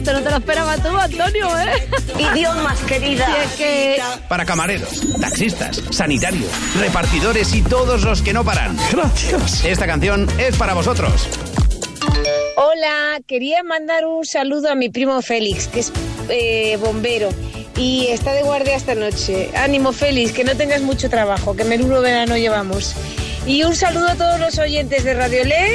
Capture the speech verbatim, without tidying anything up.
Esto no te lo esperaba tú, Antonio, ¿eh? Idiomas, querida. Si es que... Para camareros, taxistas, sanitarios, repartidores y todos los que no paran. Gracias. Esta canción es para vosotros. Hola, quería mandar un saludo a mi primo Félix, que es eh, bombero y está de guardia esta noche. Ánimo, Félix, que no tengas mucho trabajo, que menudo verano llevamos. Y un saludo a todos los oyentes de Radio Le.